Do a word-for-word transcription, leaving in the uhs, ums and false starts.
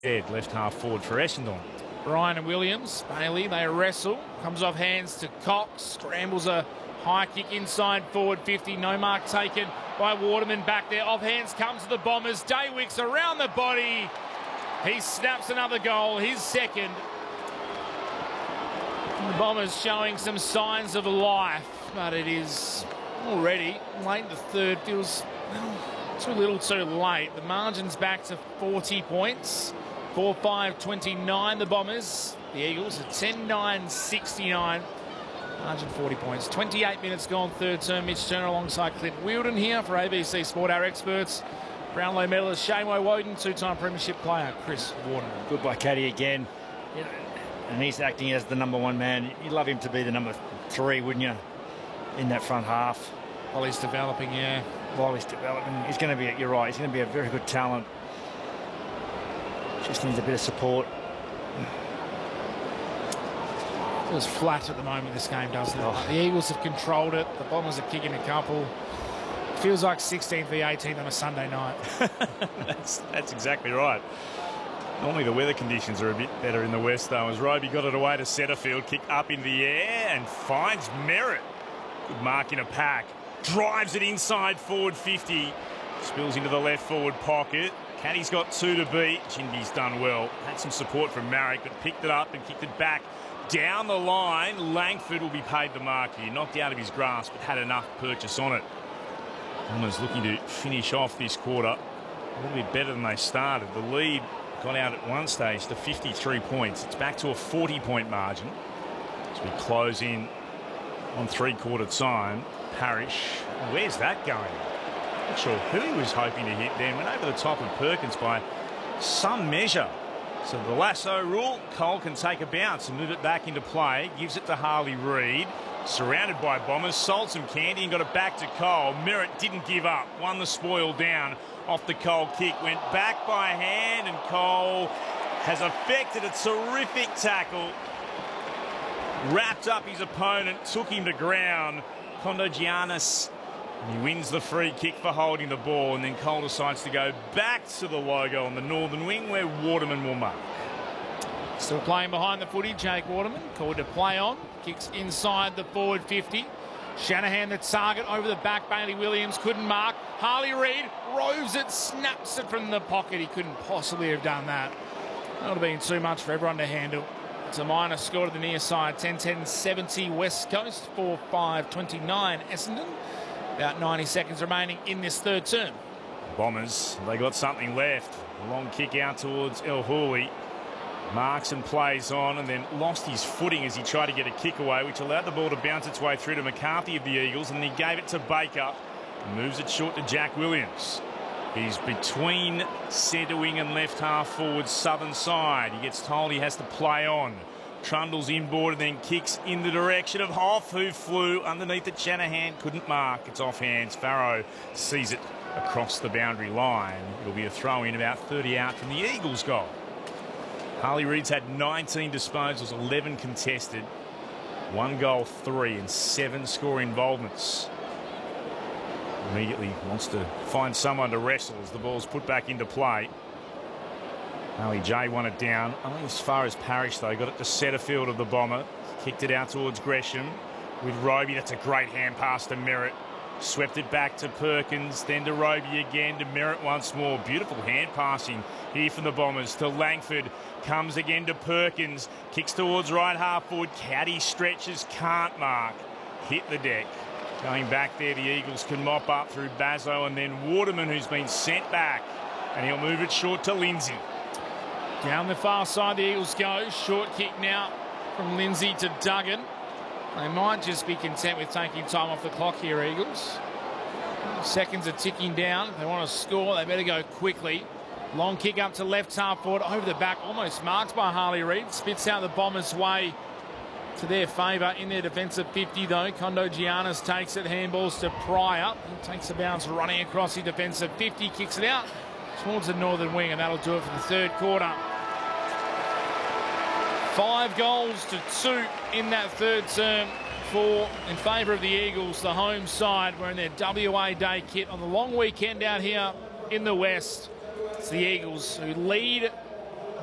Left half forward for Essendon. Bryan and Williams, Bailey, they wrestle. Comes off hands to Cox. Scrambles a high kick inside forward fifty. No mark taken by Waterman back there. Off hands comes to the Bombers. Daywicks around the body. He snaps another goal, his second. The Bombers showing some signs of life, but it is already late in the third. Feels well, too little too late. The margin's back to forty points. four five twenty-nine the Bombers. The Eagles at ten nine sixty-nine. Margin forty points. twenty-eight minutes gone, third term. Mitch Turner alongside Clint Wheeldon here for A B C Sport, our experts. Brownlow medalist Shane Woden, two-time premiership player Chris Waterman. Good by Caddy again. You know, and he's acting as the number one man. You'd love him to be the number three, wouldn't you, in that front half? While he's developing, yeah. While he's developing. He's going to be, you're right, he's going to be a very good talent. Just needs a bit of support. Feels flat at the moment, this game, doesn't it? Oh. The Eagles have controlled it. The Bombers are kicking a couple. Feels like sixteenth v eighteenth on a Sunday night. that's, that's exactly right. Normally the weather conditions are a bit better in the west, though, as Roby got it away to Setterfield, kick up in the air and finds Merritt. Good mark in a pack. Drives it inside forward fifty. Spills into the left forward pocket. Caddy's got two to beat. Chindy's done well. Had some support from Marrick, but picked it up and kicked it back down the line. Langford will be paid the mark here. Knocked out of his grasp, but had enough purchase on it. Bombers looking to finish off this quarter a little bit better than they started. The lead got out at one stage to fifty-three points. It's back to a forty point margin as we close in on three-quarter time. Parrish, where's that going? Not sure who he was hoping to hit then. Went over the top of Perkins by some measure. So the lasso rule, Cole can take a bounce and move it back into play. Gives it to Harley Reid. Surrounded by Bombers, sold some candy and got it back to Cole. Merritt didn't give up, won the spoil down off the Cole kick. Went back by hand and Cole has effected a terrific tackle. Wrapped up his opponent, took him to ground. Kondogiannis. He wins the free kick for holding the ball, and then Cole decides to go back to the logo on the northern wing where Waterman will mark. Still playing behind the footy, Jake Waterman, called to play on. Kicks inside the forward fifty. Shanahan the target over the back. Bailey Williams couldn't mark. Harley Reid roves it, snaps it from the pocket. He couldn't possibly have done that. That would have been too much for everyone to handle. It's a minor score to the near side. ten ten seventy West Coast, four five twenty-nine Essendon. About ninety seconds remaining in this third term. Bombers, they got something left. A long kick out towards El Houli. Marks and plays on and then lost his footing as he tried to get a kick away, which allowed the ball to bounce its way through to McCarthy of the Eagles, and then he gave it to Baker. Moves it short to Jack Williams. He's between centre wing and left half forward southern side. He gets told he has to play on. Trundles inboard and then kicks in the direction of Hoff, who flew underneath the Shanahan. Couldn't mark. It's off hands. Farrow sees it across the boundary line. It'll be a throw in about thirty out from the Eagles' goal. Harley Reid's had nineteen disposals, eleven contested, one goal, three, and seven score involvements. Immediately wants to find someone to wrestle as the ball's put back into play. Ali J won it down. Only as far as Parrish, though. Got it to Setterfield of the Bomber. Kicked it out towards Gresham with Roby. That's a great hand pass to Merritt. Swept it back to Perkins, then to Roby again, to Merritt once more. Beautiful hand passing here from the Bombers to Langford. Comes again to Perkins. Kicks towards right half forward. Caddy stretches, can't mark. Hit the deck. Going back there, the Eagles can mop up through Bazzo and then Waterman, who's been sent back. And he'll move it short to Lindsay. Down the far side, the Eagles go. Short kick now from Lindsay to Duggan. They might just be content with taking time off the clock here, Eagles. Seconds are ticking down. If they want to score, they better go quickly. Long kick up to left half forward, over the back, almost marked by Harley Reid. Spits out the Bombers' way to their favour in their defensive fifty, though. Kondogiannis takes it, handballs to Pryor. He takes a bounce running across the defensive fifty, kicks it out towards the northern wing, and that'll do it for the third quarter. Five goals to two in that third term for in favour of the Eagles, the home side. We're in their W A Day kit on the long weekend out here in the West. It's the Eagles who lead